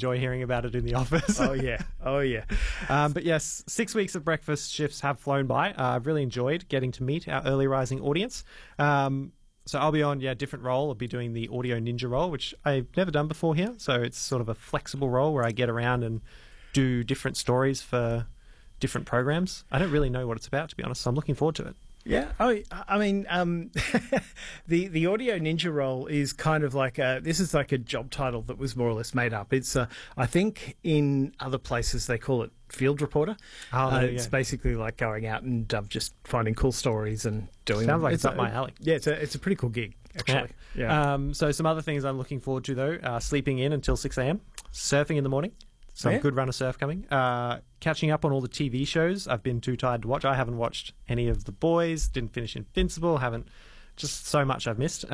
enjoy hearing about it in the office. Oh, yeah. Oh, yeah. But yes, 6 weeks of breakfast shifts have flown by. I've really enjoyed getting to meet our early rising audience. So I'll be on, different role. I'll be doing the audio ninja role, which I've never done before here. So it's sort of a flexible role where I get around and do different stories for different programs. I don't really know what it's about, to be honest, so I'm looking forward to it. Yeah. Oh, I mean, the audio ninja role is kind of like this is like a job title that was more or less made up. It's, I think in other places they call it field reporter. It's basically like going out and just finding cool stories and doing Sounds like it's up my alley. Yeah, it's a pretty cool gig, actually. Yeah. So some other things I'm looking forward to, though, sleeping in until 6 a.m, surfing in the morning. Some good run of surf coming. Catching up on all the TV shows I've been too tired to watch. I haven't watched any of The Boys, didn't finish Invincible, just so much I've missed.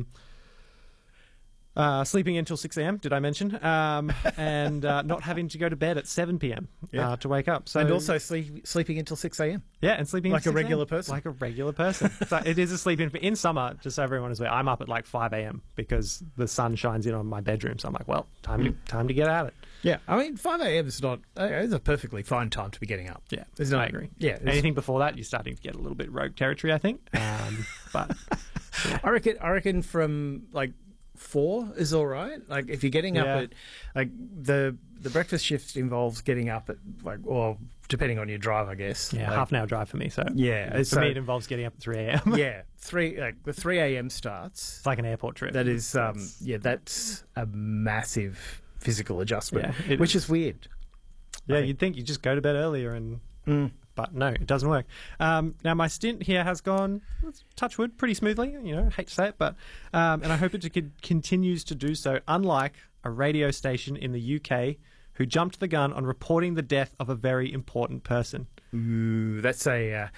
Sleeping until 6 a.m, did I mention? And not having to go to bed at 7 p.m. To wake up. And also sleeping until 6 a.m. Yeah, and sleeping like a regular person. Like a regular person. So it is a sleep-in. In summer, just so everyone is aware, I'm up at like 5 a.m. because the sun shines in on my bedroom. So I'm like, well, time to get at it. Yeah, I mean, 5 a.m. is not... It's a perfectly fine time to be getting up. Yeah, I agree. Yeah, anything before that, you're starting to get a little bit rogue territory, I think. But yeah. I reckon from like 4 is all right. Like if you're getting up at like the breakfast shift involves getting up at like, or depending on your drive, I guess. Yeah, like, half an hour drive for me. So yeah, for me it involves getting up at 3 a.m. Yeah, the 3 a.m. starts. It's like an airport trip. That is that's a massive physical adjustment, which is weird. Yeah, you'd think you just go to bed earlier and... But no, it doesn't work. Now, my stint here has gone, touch wood, pretty smoothly. Hate to say it, but and I hope it continues to do so, unlike a radio station in the UK who jumped the gun on reporting the death of a very important person. Ooh, that's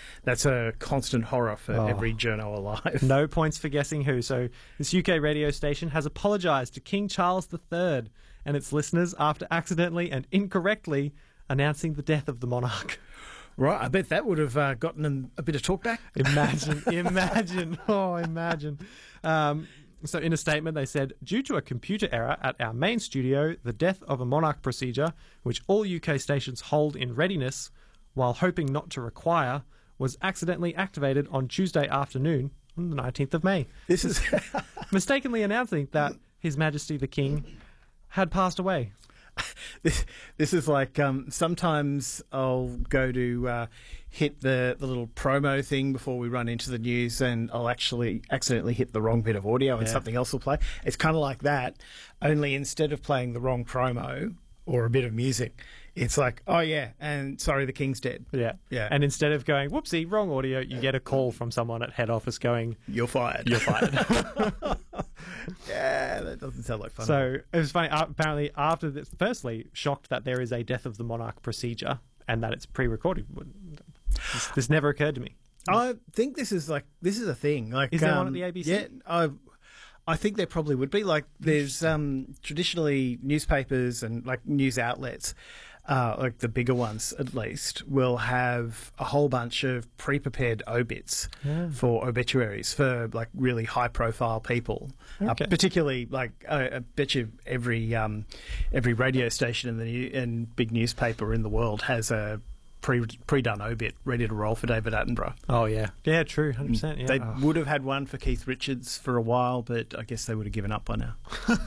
a constant horror for every journo alive. No points for guessing who. So this UK radio station has apologised to King Charles III and its listeners after accidentally and incorrectly announcing the death of the monarch. Right, I bet that would have gotten them a bit of talkback. Imagine. Oh, imagine. So in a statement, they said, due to a computer error at our main studio, the death of a monarch procedure, which all UK stations hold in readiness while hoping not to require, was accidentally activated on Tuesday afternoon on the 19th of May. This is mistakenly announcing that His Majesty the King had passed away. This is like sometimes I'll go to hit the little promo thing before we run into the news, and I'll actually accidentally hit the wrong bit of audio and something else will play. It's kind of like that, only instead of playing the wrong promo or a bit of music, it's like, oh yeah, and sorry, the King's dead. Yeah. And instead of going, whoopsie, wrong audio, you get a call from someone at head office going, You're fired. Yeah, that doesn't sound like fun. So it was funny. Apparently, after this, firstly, shocked that there is a death of the monarch procedure and that it's pre-recorded. This never occurred to me. I think this is a thing. Like, is there one at the ABC? Yeah, I think there probably would be. Like, there's traditionally newspapers and like news outlets, like the bigger ones at least, will have a whole bunch of pre-prepared obits for obituaries for like really high-profile people. Particularly, like I bet you every radio station and big newspaper in the world has a pre-done obit ready to roll for David Attenborough. Oh yeah, true, 100%. Yeah. They would have had one for Keith Richards for a while, but I guess they would have given up by now.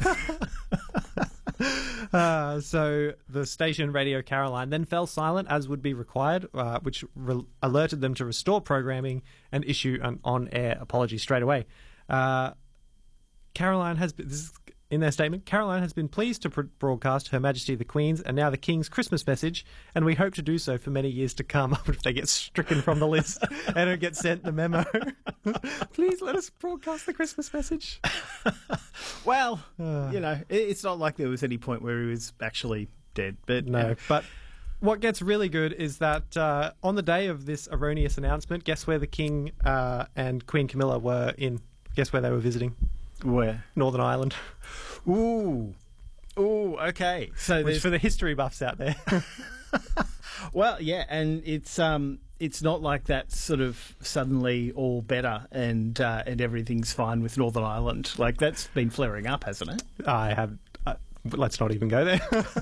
So the station Radio Caroline then fell silent as would be required, which alerted them to restore programming and issue an on-air apology straight away. Caroline has been, this is in their statement, Caroline has been pleased to broadcast Her Majesty the Queen's and now the King's Christmas message, and we hope to do so for many years to come if they get stricken from the list and don't get sent the memo. Please let us broadcast the Christmas message. Well, it's not like there was any point where he was actually dead. But no, but what gets really good is that on the day of this erroneous announcement, guess where the King and Queen Camilla were in? Guess where they were visiting? Where? Northern Ireland. Ooh, okay. So which for the history buffs out there. Well, yeah, and it's not like that's sort of suddenly all better and everything's fine with Northern Ireland. Like, that's been flaring up, hasn't it? I have. Let's not even go there.